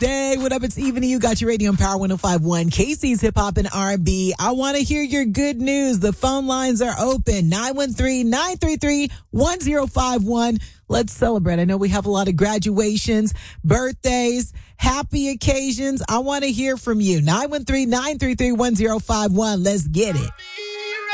birthday. What up? It's Even. You got your radio on Power 105.1. Casey's Hip Hop and R&B. I want to hear your good news. The phone lines are open. 913-933-1051. Let's celebrate. I know we have a lot of graduations, birthdays, happy occasions. I want to hear from you. 913-933-1051. Let's get it.